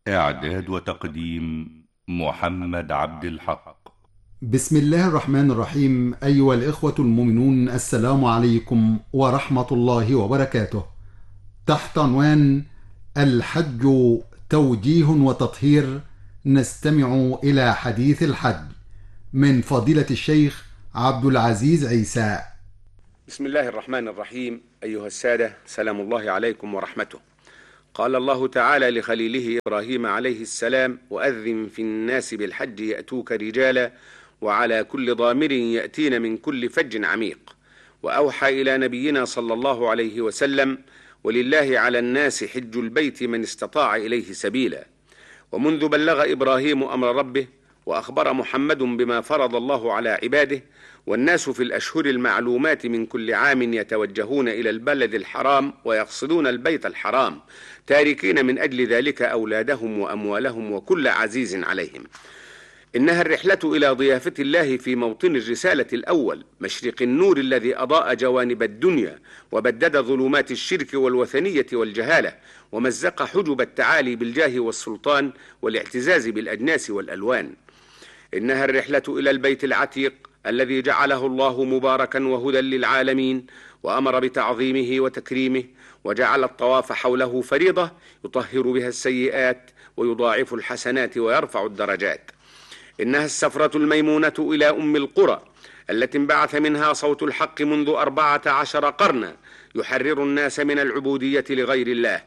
إعداد وتقديم محمد عبد الحق. بسم الله الرحمن الرحيم. أيها الإخوة المؤمنون، السلام عليكم ورحمة الله وبركاته. تحت عنوان الحج توجيه وتطهير، نستمع إلى حديث الحج من فضيلة الشيخ عبد العزيز عيسى. بسم الله الرحمن الرحيم. أيها السادة، سلام الله عليكم ورحمته. قال الله تعالى لخليله إبراهيم عليه السلام: وأذن في الناس بالحج يأتوك رجالا وعلى كل ضامر يأتين من كل فج عميق. وأوحى إلى نبينا صلى الله عليه وسلم: ولله على الناس حج البيت من استطاع إليه سبيلا. ومنذ بلغ إبراهيم أمر ربه وأخبر محمد بما فرض الله على عباده، والناس في الأشهر المعلومات من كل عام يتوجهون إلى البلد الحرام ويقصدون البيت الحرام، تاركين من أجل ذلك أولادهم وأموالهم وكل عزيز عليهم. إنها الرحلة إلى ضيافة الله في موطن الرسالة الأول، مشرق النور الذي أضاء جوانب الدنيا وبدد ظلمات الشرك والوثنية والجهالة، ومزق حجب التعالي بالجاه والسلطان والاعتزاز بالأجناس والألوان. إنها الرحلة إلى البيت العتيق الذي جعله الله مباركا وهدى للعالمين، وأمر بتعظيمه وتكريمه، وجعل الطواف حوله فريضة يطهر بها السيئات ويضاعف الحسنات ويرفع الدرجات. إنها السفرة الميمونة إلى أم القرى التي انبعث منها صوت الحق منذ 14 قرنا، يحرر الناس من العبودية لغير الله،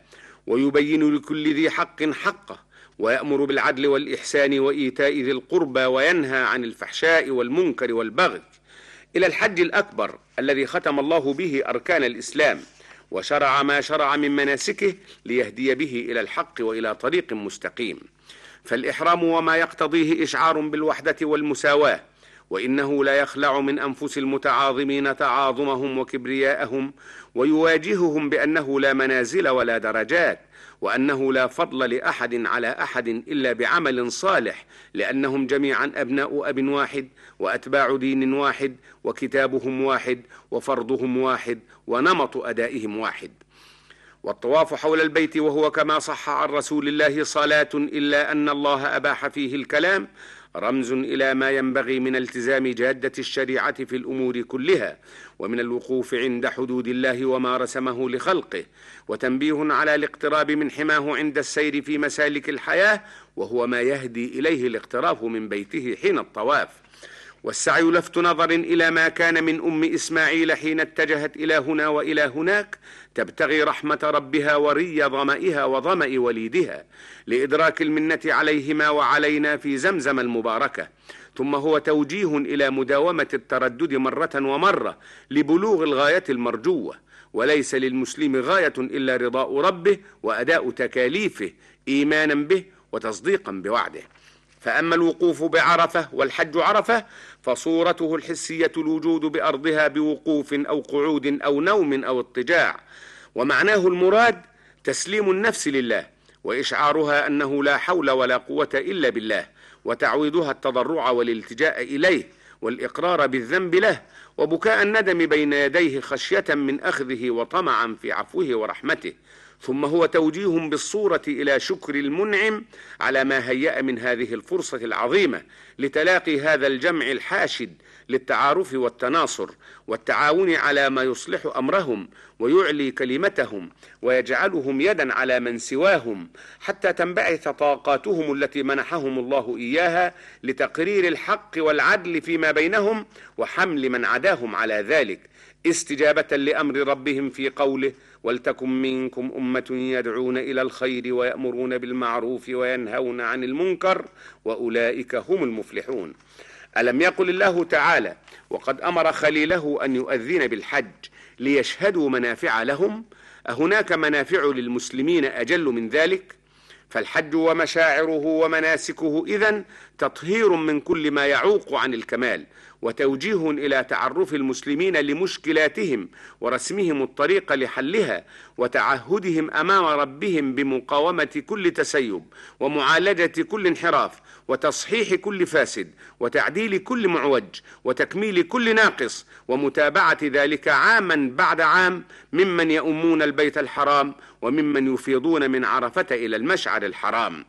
ويبين لكل ذي حق حقه، ويأمر بالعدل والإحسان وإيتاء ذي القربى، وينهى عن الفحشاء والمنكر والبغي. إلى الحج الأكبر الذي ختم الله به أركان الإسلام وشرع ما شرع من مناسكه ليهدي به إلى الحق وإلى طريق مستقيم. فالإحرام وما يقتضيه إشعار بالوحدة والمساواة، وإنه لا يخلع من أنفس المتعاظمين تعاظمهم وكبرياءهم، ويواجههم بأنه لا منازل ولا درجات، وأنه لا فضل لأحد على أحد إلا بعمل صالح، لأنهم جميعا أبناء أب واحد وأتباع دين واحد، وكتابهم واحد وفرضهم واحد ونمط أدائهم واحد. والطواف حول البيت وهو كما صح عن رسول الله صلاة، إلا أن الله أباح فيه الكلام، رمز إلى ما ينبغي من التزام جادة الشريعة في الأمور كلها، ومن الوقوف عند حدود الله وما رسمه لخلقه، وتنبيه على الاقتراب من حماه عند السير في مسالك الحياة، وهو ما يهدي إليه الاقتراب من بيته حين الطواف. والسعي لفت نظر إلى ما كان من أم إسماعيل حين اتجهت إلى هنا وإلى هناك، تبتغي رحمة ربها وري ظمئها وظمئ وليدها، لإدراك المنة عليهما وعلينا في زمزم المباركة. ثم هو توجيه إلى مداومة التردد مرة ومرة لبلوغ الغاية المرجوة. وليس للمسلم غاية إلا رضاء ربه وأداء تكاليفه إيمانا به وتصديقا بوعده. فأما الوقوف بعرفة والحج عرفة فصورته الحسية الوجود بأرضها بوقوف أو قعود أو نوم أو اضطجاع، ومعناه المراد تسليم النفس لله، وإشعارها أنه لا حول ولا قوة إلا بالله، وتعويضها التضرع والالتجاء إليه والإقرار بالذنب له، وبكاء الندم بين يديه خشية من أخذه وطمعا في عفوه ورحمته. ثم هو توجيه بالصورة إلى شكر المنعم على ما هيأ من هذه الفرصة العظيمة لتلاقي هذا الجمع الحاشد للتعارف والتناصر والتعاون على ما يصلح أمرهم ويعلي كلمتهم ويجعلهم يدا على من سواهم، حتى تنبعث طاقاتهم التي منحهم الله إياها لتقرير الحق والعدل فيما بينهم وحمل من عداهم على ذلك، استجابة لأمر ربهم في قوله: ولتكن منكم أمة يدعون إلى الخير ويأمرون بالمعروف وينهون عن المنكر وأولئك هم المفلحون. ألم يقل الله تعالى: وقد أمر خليله أن يؤذن بالحج ليشهدوا منافع لهم؟ أهناك منافع للمسلمين أجل من ذلك؟ فالحج ومشاعره ومناسكه إذن تطهير من كل ما يعوق عن الكمال، وتوجيه إلى تعرف المسلمين لمشكلاتهم ورسمهم الطريق لحلها، وتعهدهم أمام ربهم بمقاومة كل تسيب ومعالجة كل انحراف وتصحيح كل فاسد وتعديل كل معوج وتكميل كل ناقص، ومتابعة ذلك عاما بعد عام ممن يؤمون البيت الحرام وممن يفيضون من عرفة إلى المشعر الحرام.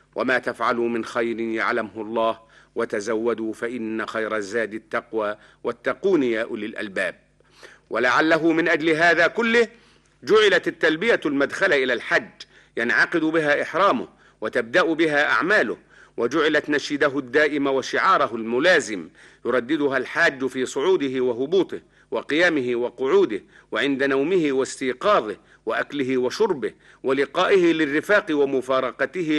وما تفعلوا من خير يعلمه الله وتزودوا فإن خير الزاد التقوى واتقون يا أولي الألباب. ولعله من أجل هذا كله جعلت التلبية المدخل إلى الحج ينعقد بها إحرامه وتبدأ بها أعماله، وجعلت نشيده الدائم وشعاره الملازم يرددها الحاج في صعوده وهبوطه وقيامه وقعوده وعند نومه واستيقاظه وأكله وشربه ولقائه للرفاق ومفارقته